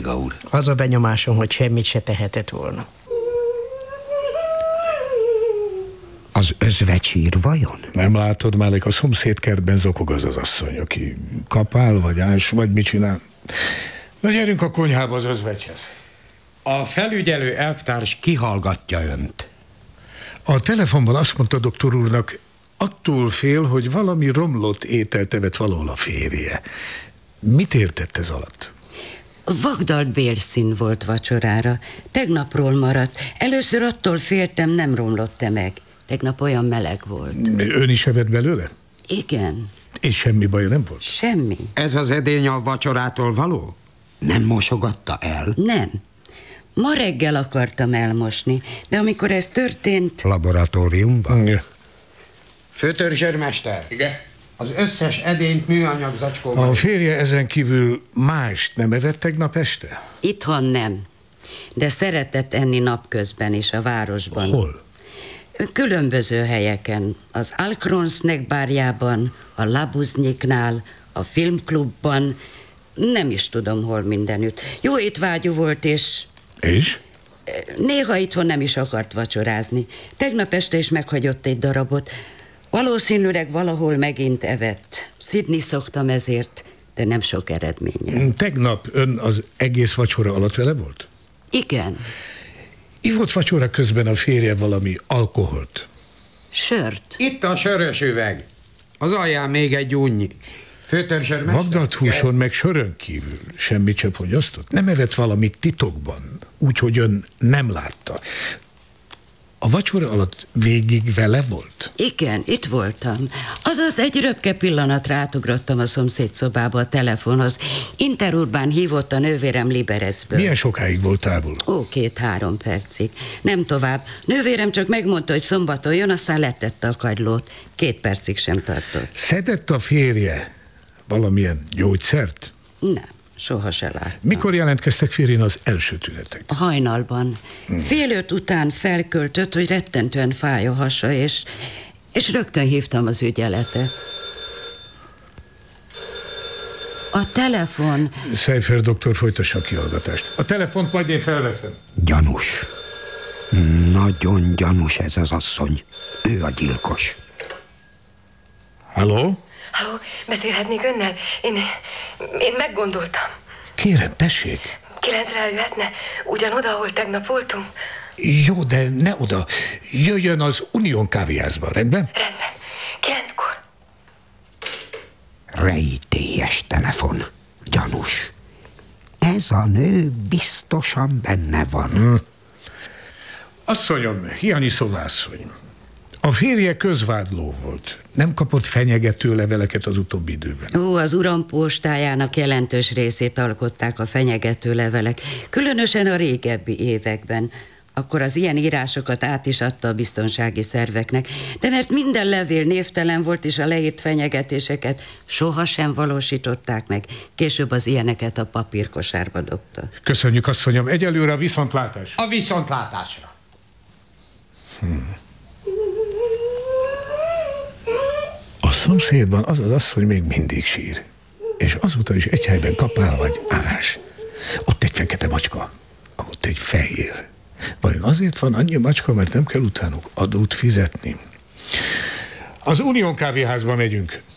kolléga úr? Az a benyomásom, hogy semmit se tehetett volna. Az özvecsír vajon? Nem látod, Málék, a szomszédkertben zokog az asszony, aki kapál, vagy ás, vagy mit csinál. Na gyerünk a konyhába az özvecshez. A felügyelő elvtárs kihallgatja önt. A telefonban azt mondta doktor úrnak, attól fél, hogy valami romlott ételt evett valahol a férje. Mit értett ez alatt? Vagdalt bélszín volt vacsorára. Tegnapról maradt. Először attól féltem, nem romlott-e meg. Tegnap olyan meleg volt. Ön is evett belőle? Igen. És semmi baj nem volt? Semmi. Ez az edény a vacsorától való? Nem mosogatta el? Nem. Ma reggel akartam elmosni, de amikor ez történt... Laboratóriumban? Ja. Főtörzsőrmester? Igen? Az összes edényt műanyag zacskóban. A férje ezen kívül mást nem evett tegnap este? Itthon nem. De szeretett enni napközben is a városban. Hol? Különböző helyeken. Az Alkron snack bárjában, a Labuznyiknál, a filmklubban, nem is tudom hol mindenütt. Jó étvágyú volt, és És? néha itthon nem is akart vacsorázni. Tegnap este is meghagyott egy darabot. Valószínűleg valahol megint evett. Szidni szoktam ezért, de nem sok eredménye. Tegnap ön az egész vacsora alatt vele volt? Igen. Ivott vacsora közben a férje valami alkoholt? Sört. Itt a sörös üveg. Az alján még egy unyi. Főtörzsőrmester? Vagdalt húson meg sörön kívül semmit sem fogyasztott? Nem evett valamit titokban, úgyhogy ön nem látta. A vacsora alatt végig vele volt? Igen, itt voltam. Azaz egy röpke pillanatra átugrottam a szomszéd szobába a telefonhoz. Interurbán hívott a nővérem Liberecből. Milyen sokáig volt távol? 2-3 percig. Nem tovább. Nővérem csak megmondta, hogy szombaton jön, aztán letette a kagylót. 2 percig sem tartott. Szedett a férje valamilyen gyógyszert? Nem, soha se láttam. Mikor jelentkeztek férjén az első tünetek? A hajnalban. 4:30 után felköltött, hogy rettentően fáj a hasa, és rögtön hívtam az ügyeletet. A telefon... Szejfer doktor, folytassa a kihallgatást. A telefont majd én felveszem. Gyanús. Nagyon gyanús ez az asszony. Ő a gyilkos. Halló? Halló, beszélhetnék önnel? Én meggondoltam. Kérem, tessék. 9-re eljöhetne? Ugyanoda, ahol tegnap voltunk? Jó, de ne oda. Jöjjön az Unión kávéházba, rendben? Rendben. 9-kor. Rejtélyes telefon. Gyanús. Ez a nő biztosan benne van. Asszonyom, Hiányi Szolászony. A férje közvádló volt. Nem kapott fenyegető leveleket az utóbbi időben. Az uram postájának jelentős részét alkották a fenyegető levelek, különösen a régebbi években. Akkor az ilyen írásokat át is adta a biztonsági szerveknek, de mert minden levél névtelen volt, és a leírt fenyegetéseket sohasem valósították meg. Később az ilyeneket a papírkosárba dobta. Köszönjük, asszonyom. Egyelőre a viszontlátás. A viszontlátásra. A szomszédban az asszony még mindig sír. És azóta is egy helyben kapál vagy ás. Ott egy fekete macska, ott egy fehér. Vajon azért van annyi macska, mert nem kell utánuk adót fizetni? Az Unión kávéházba megyünk.